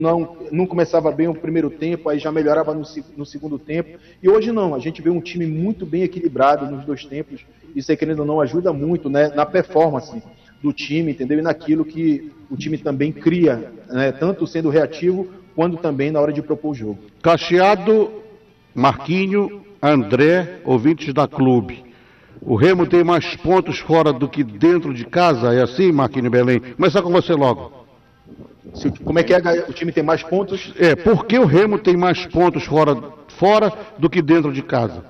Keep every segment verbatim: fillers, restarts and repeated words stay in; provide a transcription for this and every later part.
não, não começava bem o primeiro tempo, aí já melhorava no, no segundo tempo. E hoje não, a gente vê um time muito bem equilibrado nos dois tempos. Isso aí, querendo ou não, ajuda muito, né, na performance do time, entendeu? E naquilo que o time também cria, né, tanto sendo reativo, quanto também na hora de propor o jogo. Cacheado, Marquinho, André, ouvintes da Clube. O Remo tem mais pontos fora do que dentro de casa? É assim, Marquinho Belém? Começar com você logo. Se, como é que é? O time tem mais pontos? É, por que o Remo tem mais pontos fora, fora do que dentro de casa?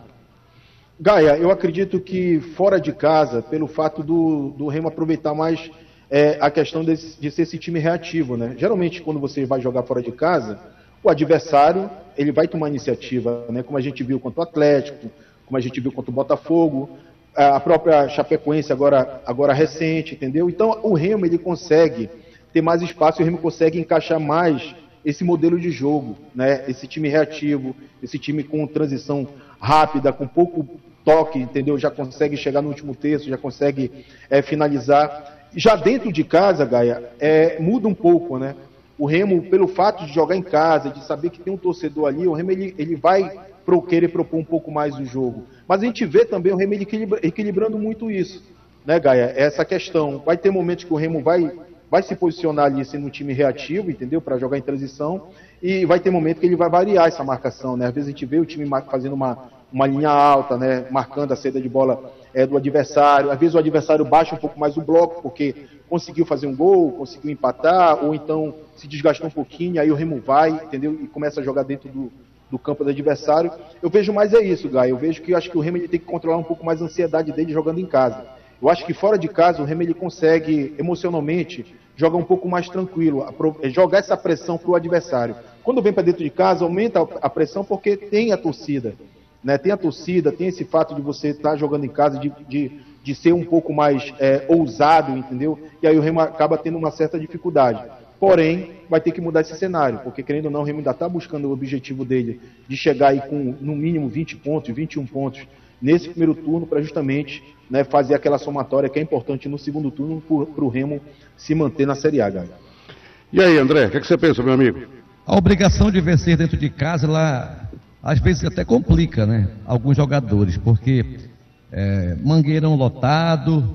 Gaia, eu acredito que fora de casa, pelo fato do, do Remo aproveitar mais é, a questão de, de ser esse time reativo, né? Geralmente, quando você vai jogar fora de casa, o adversário, ele vai tomar iniciativa, né? Como a gente viu contra o Atlético, como a gente viu contra o Botafogo, a própria Chapecoense agora, agora recente, entendeu? Então, o Remo, ele consegue ter mais espaço e o Remo consegue encaixar mais esse modelo de jogo, né? Esse time reativo, esse time com transição rápida, com pouco toque, entendeu? Já consegue chegar no último terço, já consegue é, finalizar. Já dentro de casa, Gaia, é, muda um pouco, né? O Remo, pelo fato de jogar em casa, de saber que tem um torcedor ali, o Remo ele, ele vai pro, querer propor um pouco mais o jogo. Mas a gente vê também o Remo equilibra, equilibrando muito isso, né, Gaia? Essa questão. Vai ter momentos que o Remo vai, vai se posicionar ali sendo um time reativo, entendeu? Para jogar em transição. E vai ter momento que ele vai variar essa marcação, né? Às vezes a gente vê o time fazendo uma, uma linha alta, né? Marcando a saída de bola é, do adversário. Às vezes o adversário baixa um pouco mais o bloco, porque conseguiu fazer um gol, conseguiu empatar, ou então se desgastou um pouquinho, aí o Remo vai, entendeu? E começa a jogar dentro do, do campo do adversário. Eu vejo mais é isso, Gai. Eu vejo que eu acho que o Remo ele tem que controlar um pouco mais a ansiedade dele jogando em casa. Eu acho que fora de casa o Remo ele consegue emocionalmente jogar um pouco mais tranquilo, jogar essa pressão para o adversário. Quando vem para dentro de casa, aumenta a pressão porque tem a torcida, né? Tem a torcida, tem esse fato de você estar tá jogando em casa, de, de, de ser um pouco mais é, ousado, entendeu? E aí o Remo acaba tendo uma certa dificuldade. Porém, vai ter que mudar esse cenário, porque querendo ou não, o Remo ainda está buscando o objetivo dele de chegar aí com no mínimo vinte pontos, vinte e um pontos nesse primeiro turno, para justamente, né, fazer aquela somatória que é importante no segundo turno para o Remo se manter na Série A, galera. E aí, André, o que, é que você pensa, meu amigo? A obrigação de vencer dentro de casa, ela às vezes até complica, né? Alguns jogadores, porque é, Mangueirão lotado,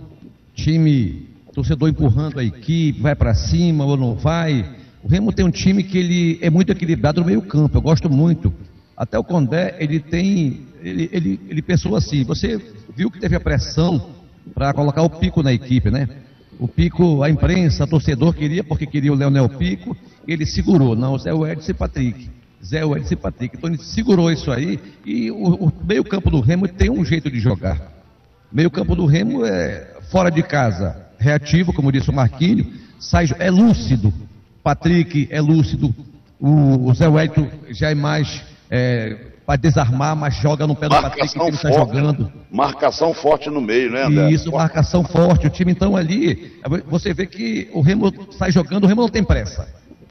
time, torcedor empurrando a equipe, vai para cima ou não vai. O Remo tem um time que ele é muito equilibrado no meio campo, eu gosto muito. Até o Condé, ele tem, ele, ele, ele pensou assim, você viu que teve a pressão para colocar o Pico na equipe, né? O Pico, a imprensa, o torcedor queria, porque queria o Leonel Pico, ele segurou, não, o Zé Edson e Patrick. Zé Edson e Patrick. Então ele segurou isso aí e o, o meio campo do Remo tem um jeito de jogar. Meio campo do Remo é fora de casa, reativo, como disse o Marquinho, sai, é lúcido. Patrick é lúcido, o, o Zé Edson já é mais é, para desarmar, mas joga no pé do marcação Patrick que ele está forte, jogando. Marcação forte no meio, né, André? Isso, marcação forte. O time então ali, você vê que o Remo sai jogando, o Remo não tem pressa.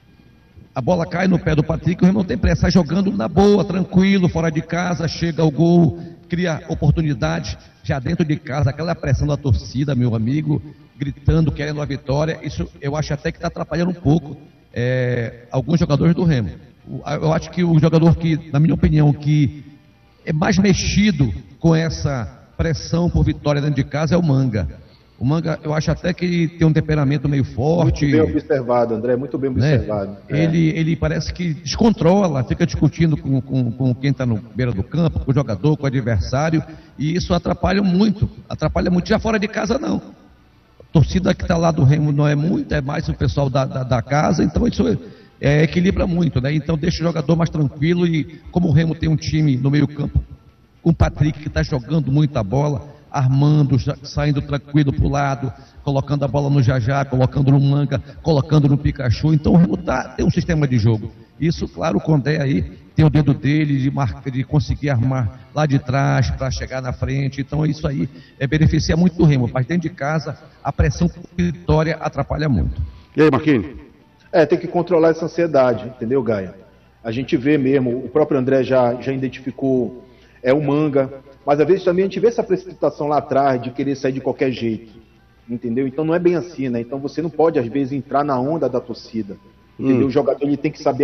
A bola cai no pé do Patrick, o Remo não tem pressa, sai jogando na boa, tranquilo, fora de casa, chega ao gol, cria oportunidades, já dentro de casa, aquela pressão da torcida, meu amigo, gritando, querendo a vitória, isso eu acho até que está atrapalhando um pouco é, alguns jogadores do Remo. Eu acho que o jogador que, na minha opinião, que é mais mexido com essa pressão por vitória dentro de casa é o Manga. O Manga, eu acho até que ele tem um temperamento meio forte. Muito bem observado, André, muito bem observado. Né? É. Ele, ele parece que descontrola, fica discutindo com, com, com quem está no beira do campo, com o jogador, com o adversário, e isso atrapalha muito, atrapalha muito. Já fora de casa, não. A torcida que está lá do Remo não é muito, é mais o pessoal da, da, da casa, então isso é, equilibra muito, né? Então deixa o jogador mais tranquilo e como o Remo tem um time no meio campo, com o Patrick que está jogando muita bola, armando, saindo tranquilo para o lado, colocando a bola no Jajá, colocando no Manga, colocando no Pikachu. Então o Remo tá, tem um sistema de jogo. Isso, claro, o Condé aí tem o dedo dele de, marca, de conseguir armar lá de trás para chegar na frente. Então isso aí é, beneficia muito do Remo. Mas dentro de casa, a pressão por vitória atrapalha muito. E aí, Marquinhos? É, tem que controlar essa ansiedade, entendeu, Gaia? A gente vê mesmo, o próprio André já, já identificou é, o Manga, mas às vezes também a gente vê essa precipitação lá atrás de querer sair de qualquer jeito, entendeu? Então não é bem assim, né? Então você não pode às vezes entrar na onda da torcida, Entendeu? Hum. O jogador ele tem que saber